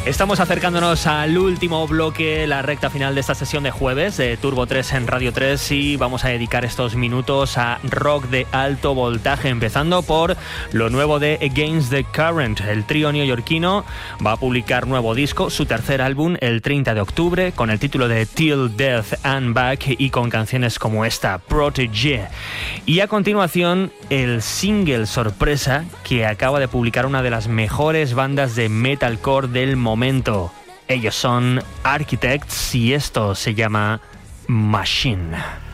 Estamos acercándonos al último bloque, la recta final de esta sesión de jueves de Turbo 3 en Radio 3, y vamos a dedicar estos minutos a rock de alto voltaje, empezando por lo nuevo de Against the Current. El trío neoyorquino va a publicar nuevo disco, su tercer álbum, el 30 de octubre, con el título de Till Death and Back y con canciones como esta, Protégé. Y a continuación, el single sorpresa que acaba de publicar una de las mejores bandas de metalcore del momento. Ellos son Architects y esto se llama Machine.